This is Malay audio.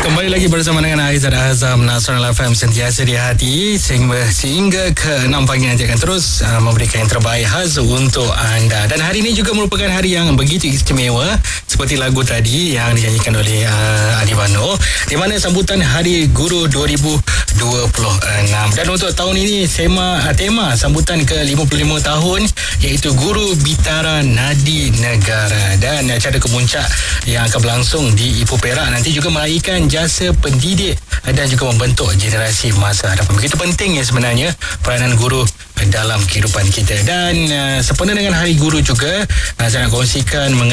Kembali lagi bersama dengan Aizat Azam Nasional FM, sentiasa di hati sehingga ke 6 pagi nanti akan terus memberikan yang terbaik khas untuk anda. Dan hari ini juga merupakan hari yang begitu istimewa seperti lagu tadi yang dinyanyikan oleh Adi Vano, di mana sambutan Hari Guru 2026. Dan untuk tahun ini tema sambutan ke 55 tahun iaitu Guru Bitara Nadi Negara, dan acara kemuncak yang akan berlangsung di Ipoh Perak nanti juga meraihkan jasa pendidik dan juga membentuk generasi masa hadapan. Begitu pentingnya sebenarnya peranan guru dalam kehidupan kita. Dan sempena dengan Hari Guru juga, saya nak kongsikan